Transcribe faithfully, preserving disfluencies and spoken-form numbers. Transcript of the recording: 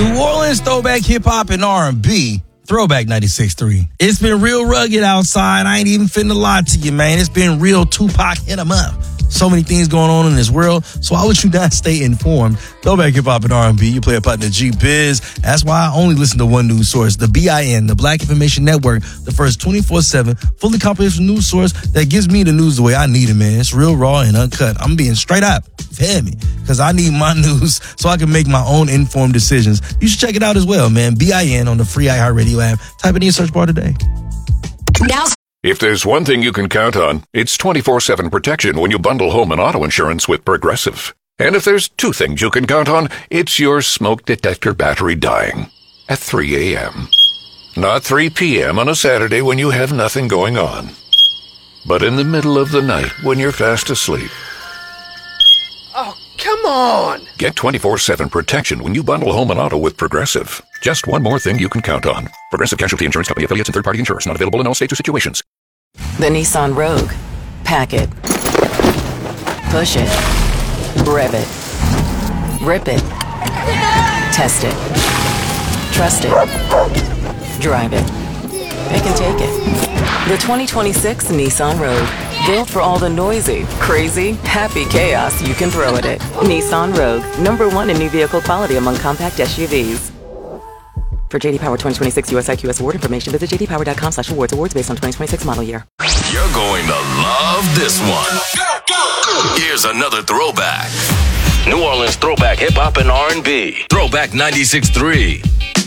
New Orleans throwback hip-hop and R and B. Throwback ninety-six point three. It's been real rugged outside. I ain't even finna lie to you, man. It's been real Tupac hit 'em up. So many things going on in this world. So why would you not stay informed? Throwback hip-hop and R and B. You play a partner G-Biz. That's why I only listen to one news source, the B I N, the Black Information Network, the first twenty-four seven, fully comprehensive news source that gives me the news the way I need it, man. It's real, raw, and uncut. I'm being straight up. You hear me? Because I need my news so I can make my own informed decisions. You should check it out as well, man. B I N on the free iHeartRadio app. Type it in your search bar today. Now. If there's one thing you can count on, it's twenty-four seven protection when you bundle home and auto insurance with Progressive. And if there's two things you can count on, it's your smoke detector battery dying at three a.m. Not three p.m. on a Saturday when you have nothing going on, but in the middle of the night when you're fast asleep. Oh, come on! Get twenty-four seven protection when you bundle home and auto with Progressive. Just one more thing you can count on. Progressive Casualty Insurance Company, affiliates, and third-party insurers. Not available in all states or situations. The Nissan Rogue. Pack it. Push it. Rev it. Rip it. Test it. Trust it. Drive it. Pick and take it. The twenty twenty-six Nissan Rogue. Built for all the noisy, crazy, happy chaos you can throw at it. Nissan Rogue. Number one in new vehicle quality among compact S U Vs. For J D Power twenty twenty-six U S I Q S award information, visit j d power dot com slash awards. Awards based on twenty twenty-six model year. You're going to love this one. Here's another throwback. New Orleans throwback hip hop and R and B. Throwback ninety-six point three.